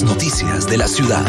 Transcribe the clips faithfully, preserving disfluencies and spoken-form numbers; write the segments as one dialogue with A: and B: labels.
A: noticias de la ciudad.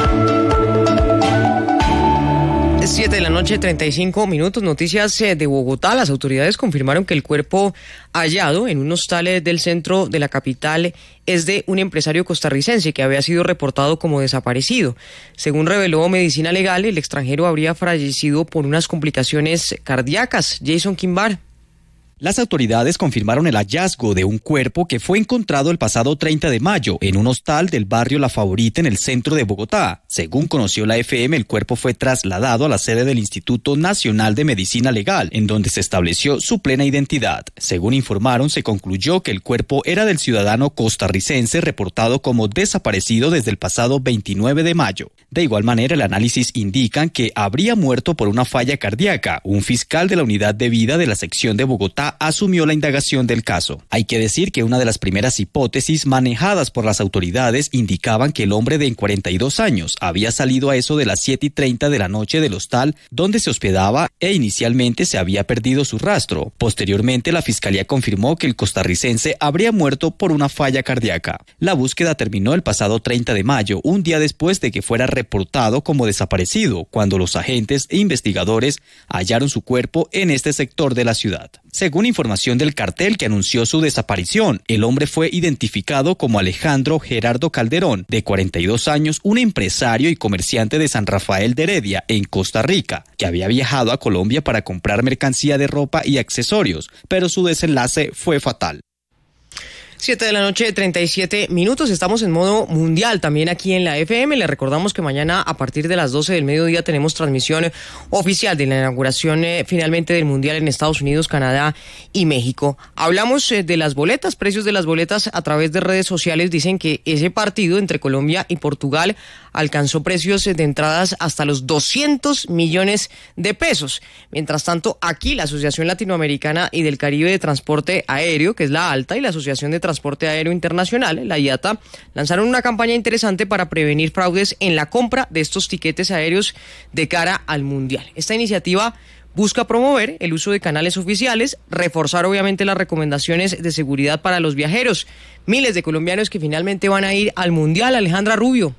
B: siete de la noche, treinta y cinco minutos. Noticias de Bogotá. Las autoridades confirmaron que el cuerpo hallado en un hostal del centro de la capital es de un empresario costarricense que había sido reportado como desaparecido. Según reveló Medicina Legal, el extranjero habría fallecido por unas complicaciones cardíacas. Jason Quimbar.
C: Las autoridades confirmaron el hallazgo de un cuerpo que fue encontrado el pasado treinta de mayo en un hostal del barrio La Favorita en el centro de Bogotá. Según conoció la F M, el cuerpo fue trasladado a la sede del Instituto Nacional de Medicina Legal, en donde se estableció su plena identidad. Según informaron, se concluyó que el cuerpo era del ciudadano costarricense reportado como desaparecido desde el pasado veintinueve de mayo. De igual manera, el análisis indican que habría muerto por una falla cardíaca. Un fiscal de la unidad de vida de la sección de Bogotá asumió la indagación del caso. Hay que decir que una de las primeras hipótesis manejadas por las autoridades indicaban que el hombre de cuarenta y dos años había salido a eso de las siete y treinta de la noche del hostal donde se hospedaba e inicialmente se había perdido su rastro. Posteriormente, la fiscalía confirmó que el costarricense habría muerto por una falla cardíaca. La búsqueda terminó el pasado treinta de mayo, un día después de que fuera reportado como desaparecido, cuando los agentes e investigadores hallaron su cuerpo en este sector de la ciudad. Según información del cartel que anunció su desaparición, el hombre fue identificado como Alejandro Gerardo Calderón, de cuarenta y dos años, un empresario y comerciante de San Rafael de Heredia, en Costa Rica, que había viajado a Colombia para comprar mercancía de ropa y accesorios, pero su desenlace fue fatal.
B: siete de la noche, treinta y siete minutos. Estamos en modo mundial también aquí en la F M. Le recordamos que mañana a partir de las doce del mediodía tenemos transmisión oficial de la inauguración eh, finalmente del mundial en Estados Unidos, Canadá y México. Hablamos eh, de las boletas, precios de las boletas a través de redes sociales. Dicen que ese partido entre Colombia y Portugal alcanzó precios de entradas hasta los doscientos millones de pesos. Mientras tanto, aquí la Asociación Latinoamericana y del Caribe de Transporte Aéreo, que es la ALTA, y la Asociación de Transporte Aéreo Internacional, la I A T A, lanzaron una campaña interesante para prevenir fraudes en la compra de estos tiquetes aéreos de cara al Mundial. Esta iniciativa busca promover el uso de canales oficiales, reforzar obviamente las recomendaciones de seguridad para los viajeros. Miles de colombianos que finalmente van a ir al Mundial. Alejandra Rubio.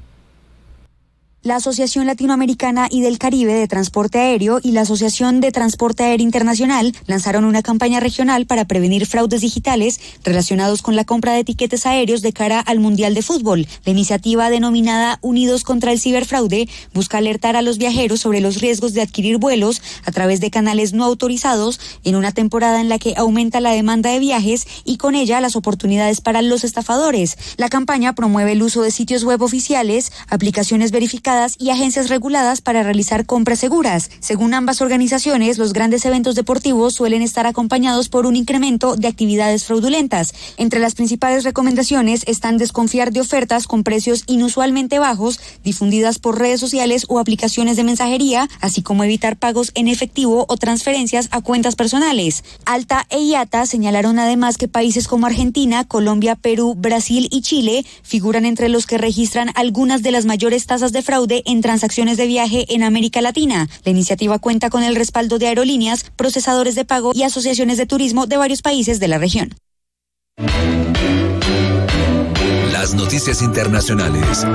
D: La Asociación Latinoamericana y del Caribe de Transporte Aéreo y la Asociación de Transporte Aéreo Internacional lanzaron una campaña regional para prevenir fraudes digitales relacionados con la compra de tiquetes aéreos de cara al Mundial de Fútbol. La iniciativa, denominada Unidos contra el Ciberfraude, busca alertar a los viajeros sobre los riesgos de adquirir vuelos a través de canales no autorizados en una temporada en la que aumenta la demanda de viajes y con ella las oportunidades para los estafadores. La campaña promueve el uso de sitios web oficiales, aplicaciones verificadas y agencias reguladas para realizar compras seguras. Según ambas organizaciones, los grandes eventos deportivos suelen estar acompañados por un incremento de actividades fraudulentas. Entre las principales recomendaciones están desconfiar de ofertas con precios inusualmente bajos, difundidas por redes sociales o aplicaciones de mensajería, así como evitar pagos en efectivo o transferencias a cuentas personales. ALTA e I A T A señalaron además que países como Argentina, Colombia, Perú, Brasil y Chile figuran entre los que registran algunas de las mayores tasas de fraude en transacciones de viaje en América Latina. La iniciativa cuenta con el respaldo de aerolíneas, procesadores de pago y asociaciones de turismo de varios países de la región.
A: Las noticias internacionales.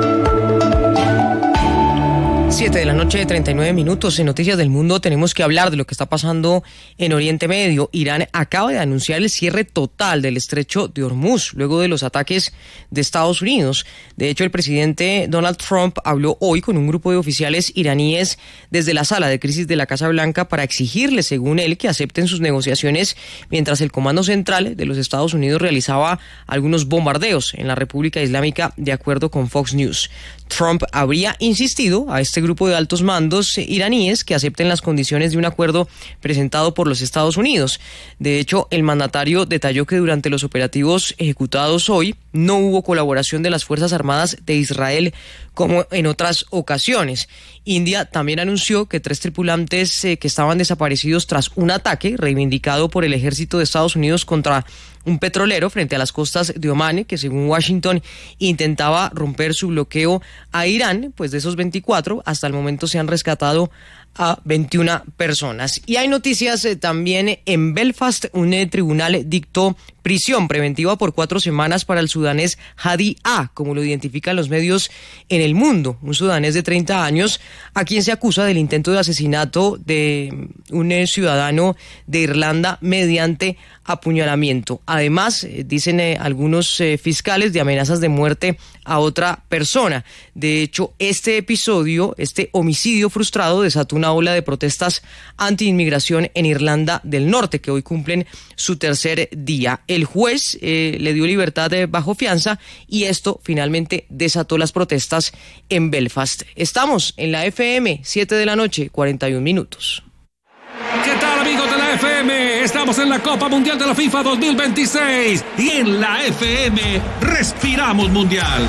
B: siete de la noche, treinta y nueve minutos. En Noticias del Mundo tenemos que hablar de lo que está pasando en Oriente Medio. Irán acaba de anunciar el cierre total del estrecho de Hormuz luego de los ataques de Estados Unidos. De hecho, el presidente Donald Trump habló hoy con un grupo de oficiales iraníes desde la sala de crisis de la Casa Blanca para exigirle, según él, que acepten sus negociaciones mientras el Comando Central de los Estados Unidos realizaba algunos bombardeos en la República Islámica, de acuerdo con Fox News. Trump habría insistido a este grupo de altos mandos iraníes que acepten las condiciones de un acuerdo presentado por los Estados Unidos. De hecho, el mandatario detalló que durante los operativos ejecutados hoy no hubo colaboración de las Fuerzas Armadas de Israel como en otras ocasiones. India también anunció que tres tripulantes eh, que estaban desaparecidos tras un ataque reivindicado por el ejército de Estados Unidos contra un petrolero frente a las costas de Omán, que según Washington intentaba romper su bloqueo a Irán, pues de esos veinticuatro hasta el momento se han rescatado a veintiuna personas. Y hay noticias eh, también en Belfast. Un eh, tribunal dictó prisión preventiva por cuatro semanas para el sudanés Hadi A, como lo identifican los medios en el mundo, un sudanés de treinta años a quien se acusa del intento de asesinato de un eh, ciudadano de Irlanda mediante apuñalamiento. Además, eh, dicen eh, algunos eh, fiscales, de amenazas de muerte a otra persona. De hecho, este episodio, este homicidio frustrado, desató una ola de protestas anti-inmigración en Irlanda del Norte, que hoy cumplen su tercer día. El juez eh, le dio libertad de bajo fianza y esto finalmente desató las protestas en Belfast. Estamos en la F M, siete de la noche, cuarenta y un minutos.
E: ¿Qué tal, amigos de la F M? Estamos en la Copa Mundial de la FIFA dos mil veintiséis y en la F M respiramos mundial.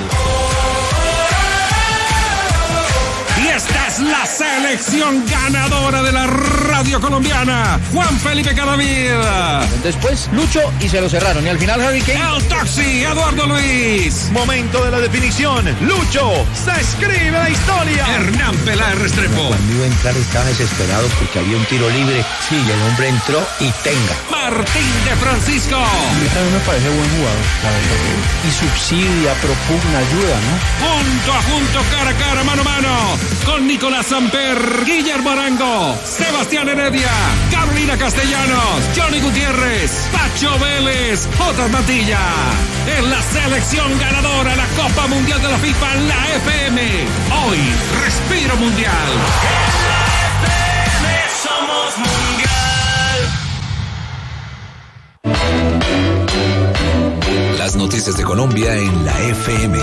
E: Y esta es la selección ganadora de la radio colombiana, Juan Felipe Cadavid.
F: Después Lucho y se lo cerraron. Y al final Harry Kane.
E: El taxi, Eduardo Luis.
G: Momento de la definición. Lucho, se escribe la historia.
E: Hernán Peláez Restrepo.
H: Cuando iba a entrar estaba desesperado porque había un tiro libre. Sí, y el hombre entró y tenga.
E: Martín de Francisco.
I: Y también me parece buen jugador, la verdad. Y subsidia, propugna, ayuda, ¿no?
E: Junto a junto, cara a cara, mano a mano. Con Nicolás Samper, Guillermo Arango, Sebastián Heredia, Carolina Castellanos, Johnny Gutiérrez, Pacho Vélez, J. Matilla. En la selección ganadora de la Copa Mundial de la FIFA, la F M. Hoy, respiro mundial.
J: En la F M somos mundial.
A: Las noticias de Colombia en la F M.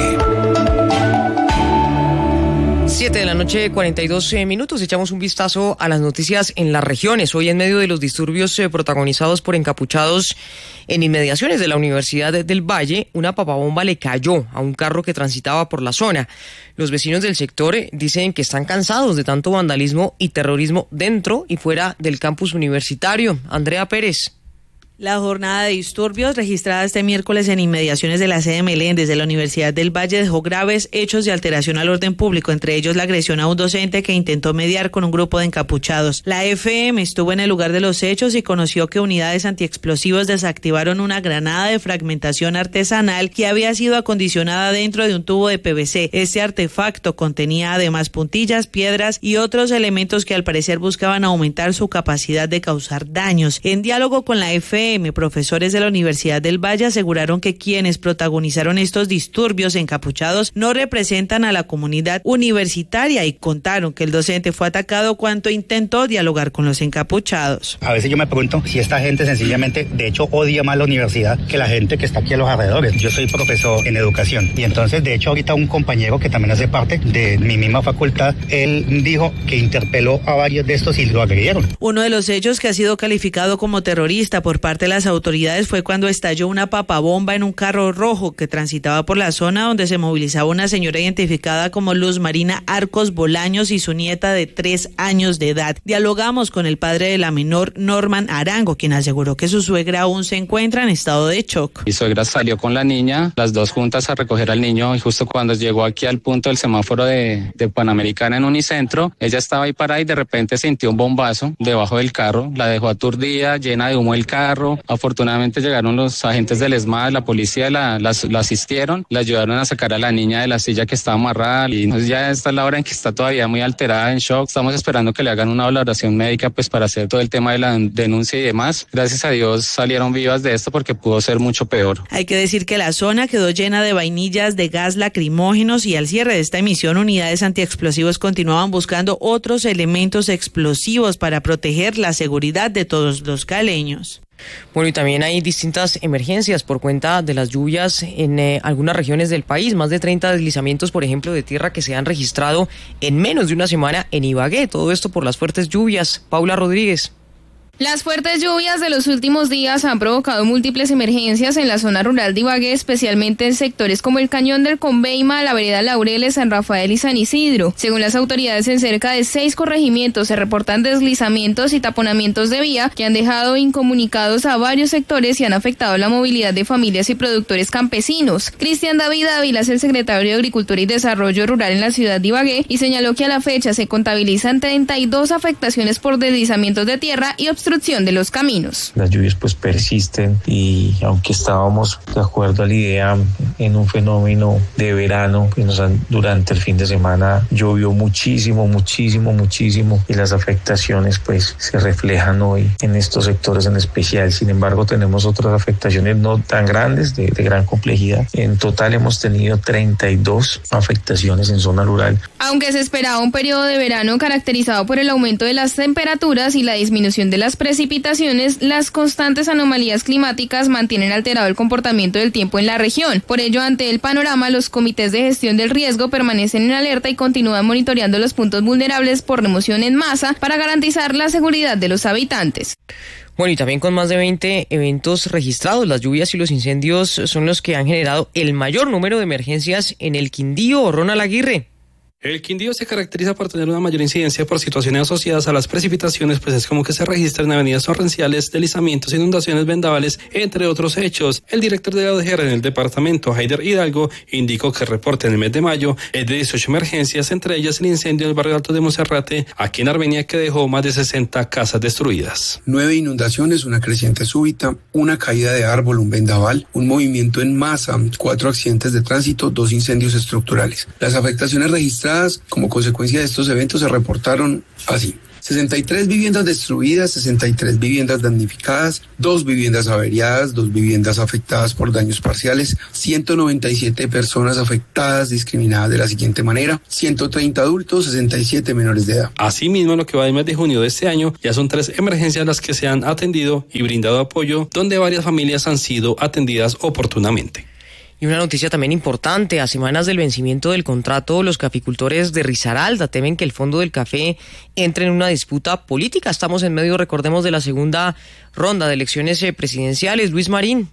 B: siete de la noche, cuarenta y dos minutos. Echamos un vistazo a las noticias en las regiones. Hoy, en medio de los disturbios eh, protagonizados por encapuchados en inmediaciones de la Universidad del Valle, una papabomba le cayó a un carro que transitaba por la zona. Los vecinos del sector eh, dicen que están cansados de tanto vandalismo y terrorismo dentro y fuera del campus universitario. Andrea Pérez.
K: La jornada de disturbios registrada este miércoles en inmediaciones de la sede Meléndez de la Universidad del Valle dejó graves hechos de alteración al orden público, entre ellos la agresión a un docente que intentó mediar con un grupo de encapuchados. La F M estuvo en el lugar de los hechos y conoció que unidades antiexplosivos desactivaron una granada de fragmentación artesanal que había sido acondicionada dentro de un tubo de P V C. Este artefacto contenía además puntillas, piedras y otros elementos que al parecer buscaban aumentar su capacidad de causar daños. En diálogo con la F M, profesores de la Universidad del Valle aseguraron que quienes protagonizaron estos disturbios encapuchados no representan a la comunidad universitaria y contaron que el docente fue atacado cuando intentó dialogar con los encapuchados.
L: A veces yo me pregunto si esta gente sencillamente, de hecho, odia más la universidad que la gente que está aquí a los alrededores. Yo soy profesor en educación y entonces, de hecho, ahorita un compañero que también hace parte de mi misma facultad, él dijo que interpeló a varios de estos y lo agredieron.
K: Uno de los hechos que ha sido calificado como terrorista por parte de las autoridades fue cuando estalló una papabomba en un carro rojo que transitaba por la zona, donde se movilizaba una señora identificada como Luz Marina Arcos Bolaños y su nieta de tres años de edad. Dialogamos con el padre de la menor, Norman Arango, quien aseguró que su suegra aún se encuentra en estado de shock.
M: Mi suegra salió con la niña, las dos juntas, a recoger al niño, y justo cuando llegó aquí al punto del semáforo de, de Panamericana en Unicentro, ella estaba ahí parada y de repente sintió un bombazo debajo del carro, la dejó aturdida, llena de humo el carro. Afortunadamente llegaron los agentes del ESMAD, la policía la, la, la asistieron, la ayudaron a sacar a la niña de la silla que estaba amarrada, y pues ya esta es la hora en que está todavía muy alterada, en shock. Estamos esperando que le hagan una valoración médica pues para hacer todo el tema de la denuncia y demás. Gracias a Dios salieron vivas de esto porque pudo ser mucho peor.
K: Hay que decir que la zona quedó llena de vainillas de gas lacrimógenos y al cierre de esta emisión unidades antiexplosivos continuaban buscando otros elementos explosivos para proteger la seguridad de todos los caleños.
B: Bueno, y también hay distintas emergencias por cuenta de las lluvias en eh, algunas regiones del país. Más de treinta deslizamientos, por ejemplo, de tierra que se han registrado en menos de una semana en Ibagué. Todo esto por las fuertes lluvias. Paula Rodríguez.
N: Las fuertes lluvias de los últimos días han provocado múltiples emergencias en la zona rural de Ibagué, especialmente en sectores como el Cañón del Conveima, la vereda Laureles, San Rafael y San Isidro. Según las autoridades, en cerca de seis corregimientos se reportan deslizamientos y taponamientos de vía que han dejado incomunicados a varios sectores y han afectado la movilidad de familias y productores campesinos. Cristian David Ávila es el secretario de Agricultura y Desarrollo Rural en la ciudad de Ibagué y señaló que a la fecha se contabilizan treinta y dos afectaciones por deslizamientos de tierra y obstrucción de los caminos.
O: Las lluvias pues persisten y aunque estábamos de acuerdo a la idea en un fenómeno de verano que nos han, durante el fin de semana llovió muchísimo, muchísimo, muchísimo y las afectaciones pues se reflejan hoy en estos sectores en especial. Sin embargo, tenemos otras afectaciones no tan grandes, de, de gran complejidad. En total hemos tenido treinta y dos afectaciones en zona rural.
N: Aunque se esperaba un periodo de verano caracterizado por el aumento de las temperaturas y la disminución de las precipitaciones, las constantes anomalías climáticas mantienen alterado el comportamiento del tiempo en la región. Por ello, ante el panorama, los comités de gestión del riesgo permanecen en alerta y continúan monitoreando los puntos vulnerables por remoción en masa para garantizar la seguridad de los habitantes.
B: Bueno, y también con más de veinte eventos registrados, las lluvias y los incendios son los que han generado el mayor número de emergencias en el Quindío. Ronald Aguirre.
P: El Quindío se caracteriza por tener una mayor incidencia por situaciones asociadas a las precipitaciones, pues es como que se registran avenidas torrenciales, deslizamientos, inundaciones, vendavales, entre otros hechos. El director de la O D G R en el departamento, Haider Hidalgo, indicó que el reporte en el mes de mayo es de dieciocho emergencias, entre ellas el incendio en el barrio Alto de Monserrate, aquí en Armenia, que dejó más de sesenta casas destruidas.
Q: Nueve inundaciones, una creciente súbita, una caída de árbol, un vendaval, un movimiento en masa, cuatro accidentes de tránsito, dos incendios estructurales. Las afectaciones registradas como consecuencia de estos eventos se reportaron así: sesenta y tres viviendas destruidas, sesenta y tres viviendas damnificadas, dos viviendas averiadas, dos viviendas afectadas por daños parciales, ciento noventa y siete personas afectadas discriminadas de la siguiente manera: ciento treinta adultos, sesenta y siete menores de edad.
P: Asimismo, en lo que va del mes de junio de este año, ya son tres emergencias las que se han atendido y brindado apoyo, donde varias familias han sido atendidas oportunamente.
B: Y una noticia también importante: a semanas del vencimiento del contrato, los caficultores de Risaralda temen que el Fondo del Café entre en una disputa política. Estamos en medio, recordemos, de la segunda ronda de elecciones presidenciales. Luis Marín.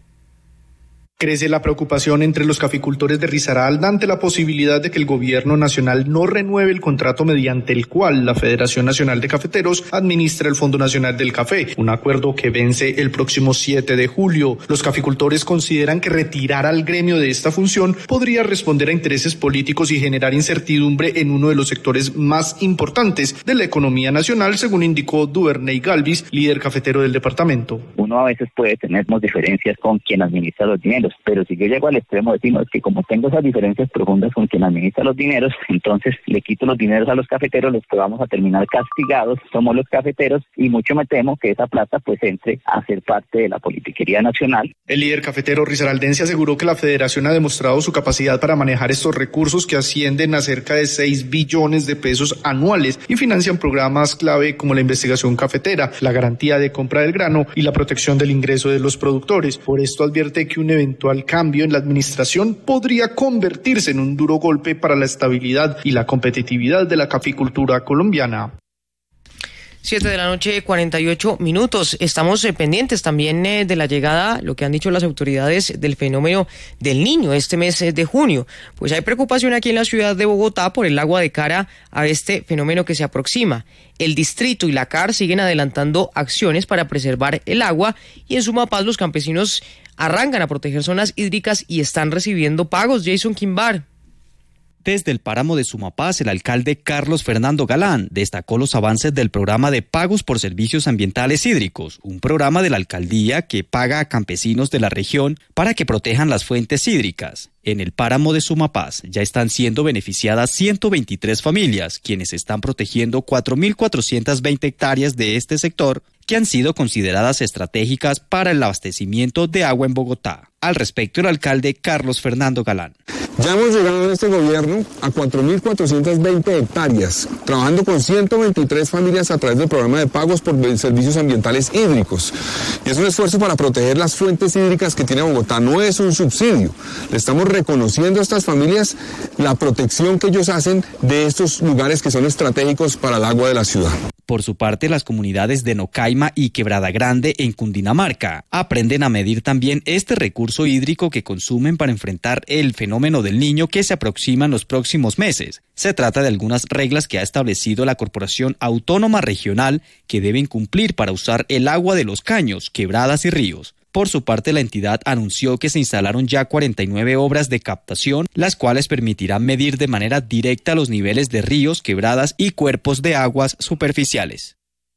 R: Crece la preocupación entre los caficultores de Risaralda ante la posibilidad de que el gobierno nacional no renueve el contrato mediante el cual la Federación Nacional de Cafeteros administra el Fondo Nacional del Café, un acuerdo que vence el próximo siete de julio. Los caficultores consideran que retirar al gremio de esta función podría responder a intereses políticos y generar incertidumbre en uno de los sectores más importantes de la economía nacional, según indicó Duvernay Galvis, líder cafetero del departamento.
S: Uno a veces puede tener diferencias con quien administra los dineros, pero si yo llego al extremo de decir que como tengo esas diferencias profundas con quien administra los dineros, entonces le quito los dineros a los cafeteros, los que vamos a terminar castigados somos los cafeteros, y mucho me temo que esa plata pues entre a ser parte de la politiquería nacional.
R: El líder cafetero risaraldense aseguró que la federación ha demostrado su capacidad para manejar estos recursos, que ascienden a cerca de seis billones de pesos anuales y financian programas clave como la investigación cafetera, la garantía de compra del grano y la protección del ingreso de los productores. Por esto advierte que un evento Al cambio en la administración podría convertirse en un duro golpe para la estabilidad y la competitividad de la caficultura colombiana.
B: Siete de la noche, cuarenta y ocho minutos. Estamos eh, pendientes también eh, de la llegada, lo que han dicho las autoridades, del fenómeno del Niño este mes eh, de junio. Pues hay preocupación aquí en la ciudad de Bogotá por el agua de cara a este fenómeno que se aproxima. El distrito y la C A R siguen adelantando acciones para preservar el agua, y en Sumapaz los campesinos arrancan a proteger zonas hídricas y están recibiendo pagos. Jason Quimbar.
C: Desde el páramo de Sumapaz, el alcalde Carlos Fernando Galán destacó los avances del programa de pagos por servicios ambientales hídricos, un programa de la alcaldía que paga a campesinos de la región para que protejan las fuentes hídricas. En el páramo de Sumapaz ya están siendo beneficiadas ciento veintitrés familias, quienes están protegiendo cuatro mil cuatrocientas veinte hectáreas de este sector, que han sido consideradas estratégicas para el abastecimiento de agua en Bogotá. Al respecto, el alcalde Carlos Fernando Galán.
T: Ya hemos llegado en este gobierno a cuatro mil cuatrocientas veinte hectáreas, trabajando con ciento veintitrés familias a través del programa de pagos por servicios ambientales hídricos. Y es un esfuerzo para proteger las fuentes hídricas que tiene Bogotá, no es un subsidio. Le estamos reconociendo a estas familias la protección que ellos hacen de estos lugares que son estratégicos para el agua de la ciudad.
C: Por su parte, las comunidades de Nocaima y Quebrada Grande en Cundinamarca aprenden a medir también este recurso hídrico que consumen para enfrentar el fenómeno del Niño que se aproxima en los próximos meses. Se trata de algunas reglas que ha establecido la Corporación Autónoma Regional que deben cumplir para usar el agua de los caños, quebradas y ríos. Por su parte, la entidad anunció que se instalaron ya cuarenta y nueve obras de captación, las cuales permitirán medir de manera directa los niveles de ríos, quebradas y cuerpos de aguas superficiales.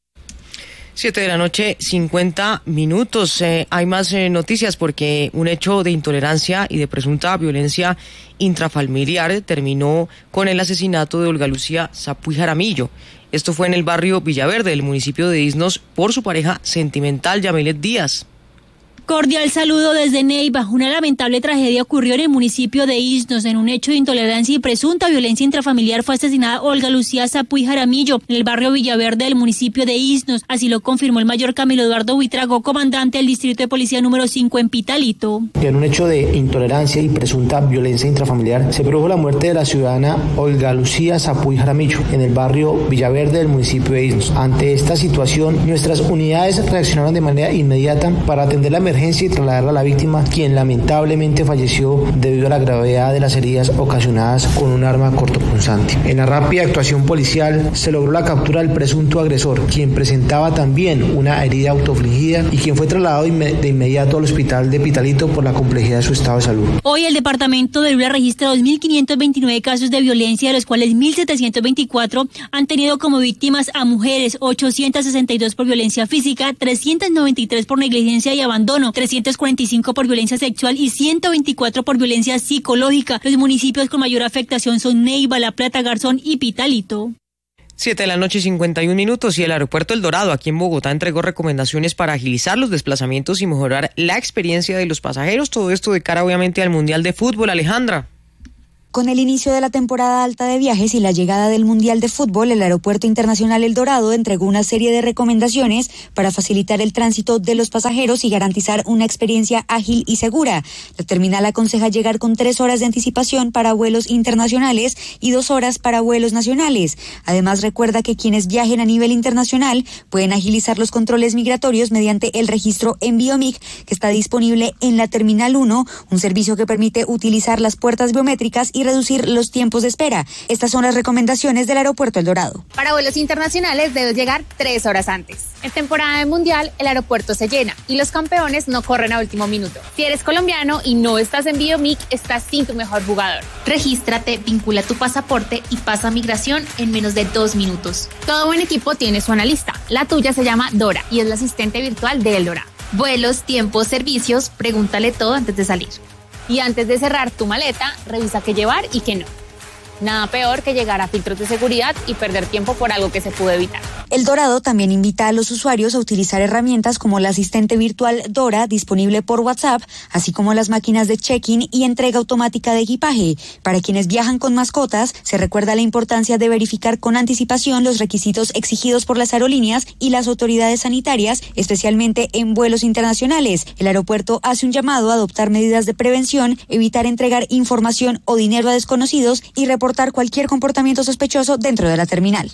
B: Siete de la noche, cincuenta minutos. Eh, hay más eh, noticias porque un hecho de intolerancia y de presunta violencia intrafamiliar terminó con el asesinato de Olga Lucía Zapuy Jaramillo. Esto fue en el barrio Villaverde del municipio de Isnos por su pareja sentimental, Yamilet Díaz.
U: Cordial saludo desde Neiva. Una lamentable tragedia ocurrió en el municipio de Isnos. En un hecho de intolerancia y presunta violencia intrafamiliar fue asesinada Olga Lucía Zapuy Jaramillo en el barrio Villaverde del municipio de Isnos. Así lo confirmó el mayor Camilo Eduardo Buitrago, comandante del distrito de policía número cinco en Pitalito.
V: En un hecho de intolerancia y presunta violencia intrafamiliar se produjo la muerte de la ciudadana Olga Lucía Zapuy Jaramillo en el barrio Villaverde del municipio de Isnos. Ante esta situación, nuestras unidades reaccionaron de manera inmediata para atender la emergencia y trasladarla a la víctima, quien lamentablemente falleció debido a la gravedad de las heridas ocasionadas con un arma cortopunzante. En la rápida actuación policial se logró la captura del presunto agresor, quien presentaba también una herida autoinfligida y quien fue trasladado de inmediato al hospital de Pitalito por la complejidad de su estado de salud.
U: Hoy el departamento de Huila registra dos mil quinientos veintinueve casos de violencia, de los cuales mil setecientos veinticuatro han tenido como víctimas a mujeres, ochocientos sesenta y dos por violencia física, trescientos noventa y tres por negligencia y abandono, trescientos cuarenta y cinco por violencia sexual y ciento veinticuatro por violencia psicológica. Los municipios con mayor afectación son Neiva, La Plata, Garzón y Pitalito.
B: Siete de la noche, cincuenta y un minutos, y el aeropuerto El Dorado aquí en Bogotá entregó recomendaciones para agilizar los desplazamientos y mejorar la experiencia de los pasajeros. Todo esto de cara obviamente al Mundial de Fútbol. Alejandra.
D: Con el inicio de la temporada alta de viajes y la llegada del Mundial de Fútbol, el Aeropuerto Internacional El Dorado entregó una serie de recomendaciones para facilitar el tránsito de los pasajeros y garantizar una experiencia ágil y segura. La terminal aconseja llegar con tres horas de anticipación para vuelos internacionales y dos horas para vuelos nacionales. Además, recuerda que quienes viajen a nivel internacional pueden agilizar los controles migratorios mediante el registro en Biomic, que está disponible en la Terminal uno, un servicio que permite utilizar las puertas biométricas y reducir los tiempos de espera. Estas son las recomendaciones del Aeropuerto El Dorado.
W: Para vuelos internacionales debes llegar tres horas antes. En temporada de Mundial, el aeropuerto se llena y los campeones no corren a último minuto. Si eres colombiano y no estás en Biomic, estás sin tu mejor jugador.
X: Regístrate, vincula tu pasaporte y pasa migración en menos de dos minutos.
W: Todo buen equipo tiene su analista. La tuya se llama Dora y es la asistente virtual de El Dorado.
X: Vuelos, tiempos, servicios, pregúntale todo antes de salir.
W: Y antes de cerrar tu maleta, revisa qué llevar y qué no. Nada peor que llegar a filtros de seguridad y perder tiempo por algo que se pudo evitar.
D: El Dorado también invita a los usuarios a utilizar herramientas como la asistente virtual Dora, disponible por WhatsApp, así como las máquinas de check-in y entrega automática de equipaje. Para quienes viajan con mascotas, se recuerda la importancia de verificar con anticipación los requisitos exigidos por las aerolíneas y las autoridades sanitarias, especialmente en vuelos internacionales. El aeropuerto hace un llamado a adoptar medidas de prevención, evitar entregar información o dinero a desconocidos y reportar cualquier comportamiento sospechoso dentro de la terminal.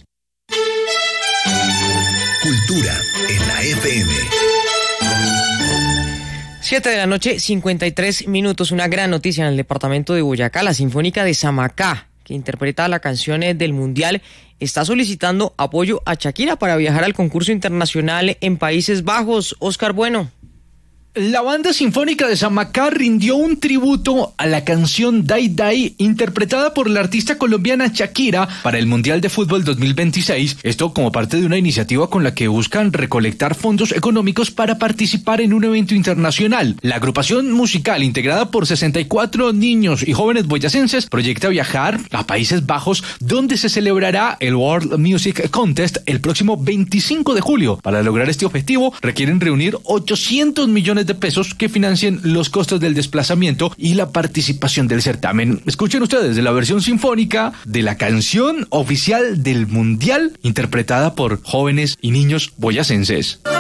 A: Cultura en la F M.
B: Siete de la noche, cincuenta y tres minutos. Una gran noticia en el departamento de Boyacá. La Sinfónica de Samacá, que interpreta la canción del Mundial, está solicitando apoyo a Shakira para viajar al concurso internacional en Países Bajos. Oscar Bueno.
F: La banda sinfónica de Samacá rindió un tributo a la canción Dai Dai, interpretada por la artista colombiana Shakira para el Mundial de Fútbol dos mil veintiséis. Esto como parte de una iniciativa con la que buscan recolectar fondos económicos para participar en un evento internacional. La agrupación musical, integrada por sesenta y cuatro niños y jóvenes boyacenses, proyecta viajar a Países Bajos, donde se celebrará el World Music Contest el próximo veinticinco de julio. Para lograr este objetivo, requieren reunir ochocientos millones de pesos que financien los costos del desplazamiento y la participación del certamen. Escuchen ustedes de la versión sinfónica de la canción oficial del Mundial, interpretada por jóvenes y niños boyacenses.